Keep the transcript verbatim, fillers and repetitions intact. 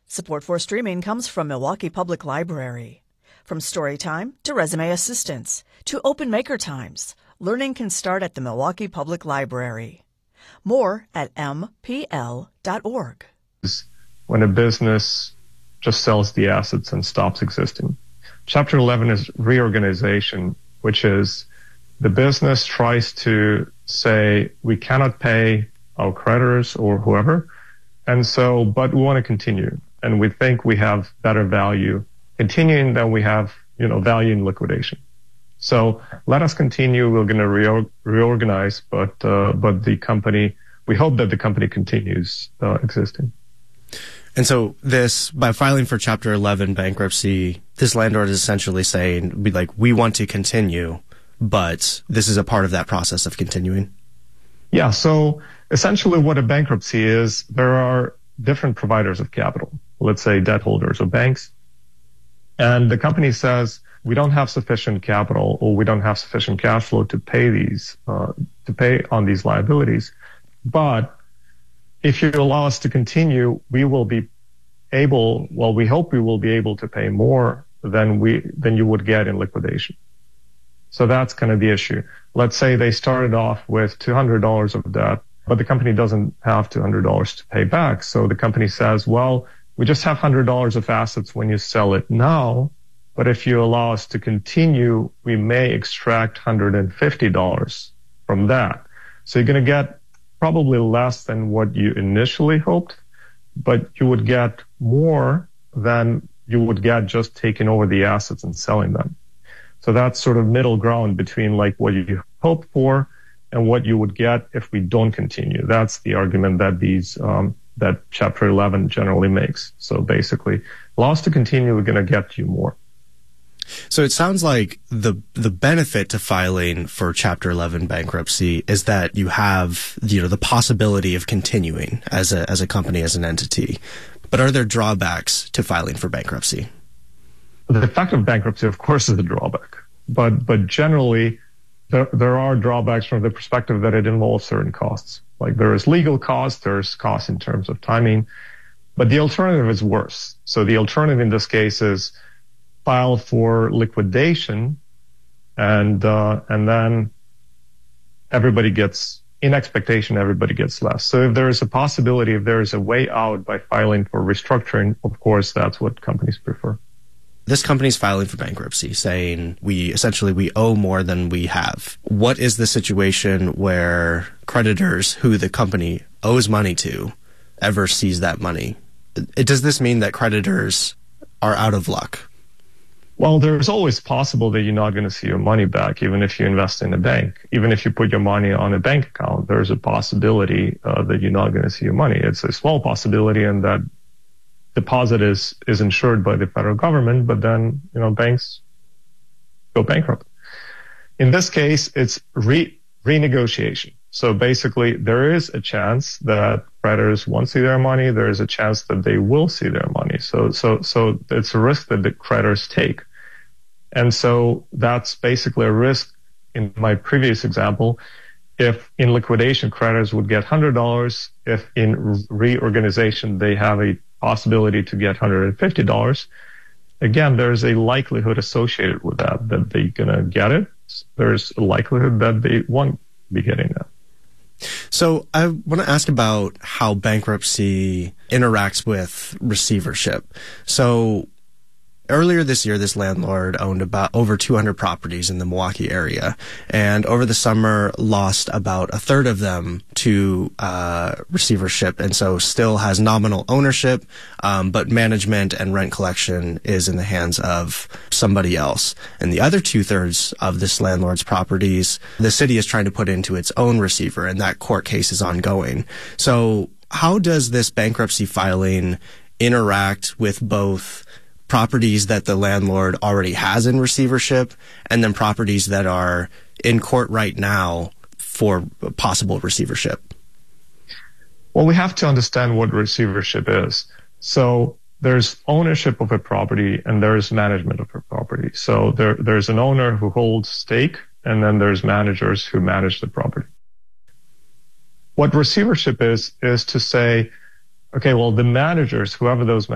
Support for streaming comes from Milwaukee Public Library. From Storytime to Resume Assistance to Open Maker Times, learning can start at the Milwaukee Public Library. More at m p l dot org. When a business just sells the assets and stops existing. Chapter eleven is reorganization, which is the business tries to say, we cannot pay our creditors or whoever, and so, but we want to continue. And we think we have better value continuing than we have, you know, value in liquidation. So let us continue. We're going to reor- reorganize, but, uh, but the company, we hope that the company continues uh, existing. And so this, by filing for Chapter eleven bankruptcy, this landlord is essentially saying, we like, we want to continue, but this is a part of that process of continuing. Yeah. So essentially what a bankruptcy is, there are different providers of capital, let's say debt holders or banks. And the company says, we don't have sufficient capital or we don't have sufficient cash flow to pay these, uh, to pay on these liabilities. But if you allow us to continue, we will be able, well, we hope we will be able to pay more than we, than you would get in liquidation. So that's kind of the issue. Let's say they started off with two hundred dollars of debt, but the company doesn't have two hundred dollars to pay back. So the company says, well, we just have one hundred dollars of assets when you sell it now, but if you allow us to continue, we may extract one hundred fifty dollars from that. So you're going to get probably less than what you initially hoped, but you would get more than you would get just taking over the assets and selling them. So that's sort of middle ground between like what you hoped for and what you would get if we don't continue. That's the argument that these, um, that Chapter eleven generally makes. So basically, allow us to continue, we're going to get you more. So it sounds like the the benefit to filing for Chapter eleven bankruptcy is that you have, you know, the possibility of continuing as a as a company, as an entity. But are there drawbacks to filing for bankruptcy? The effect of bankruptcy, of course, is a drawback. But but generally, there, there are drawbacks from the perspective that it involves certain costs. Like there is legal costs, there's costs in terms of timing, but the alternative is worse. So the alternative in this case is file for liquidation, and uh, and then everybody gets, in expectation, everybody gets less. So if there is a possibility, if there is a way out by filing for restructuring, of course, that's what companies prefer. This company's filing for bankruptcy, saying we essentially we owe more than we have. What is the situation where creditors who the company owes money to ever seize that money? Does this mean that creditors are out of luck? Well, there's always possible that you're not going to see your money back, even if you invest in a bank. Even if you put your money on a bank account, there's a possibility uh, that you're not going to see your money. It's a small possibility, and that deposit is is insured by the federal government, but then, you know, banks go bankrupt. In this case, it's re renegotiation. So basically, there is a chance that creditors won't see their money. There is a chance that they will see their money. So so so it's a risk that the creditors take. And so that's basically a risk. In my previous example, if in liquidation, creditors would get one hundred dollars, if in reorganization, they have a possibility to get one hundred fifty dollars, again, there's a likelihood associated with that, that they're going to get it. There's a likelihood that they won't be getting that. So I want to ask about how bankruptcy interacts with receivership. So earlier this year, this landlord owned about over two hundred properties in the Milwaukee area, and over the summer lost about a third of them to uh, receivership, and so still has nominal ownership, um, but management and rent collection is in the hands of somebody else. And the other two-thirds of this landlord's properties, the city is trying to put into its own receiver, and that court case is ongoing. So how does this bankruptcy filing interact with both properties that the landlord already has in receivership and then properties that are in court right now for possible receivership? Well, we have to understand what receivership is. So there's ownership of a property and there's management of a property. So there, there's an owner who holds stake, and then there's managers who manage the property. What receivership is, is to say, okay, well, the managers, whoever those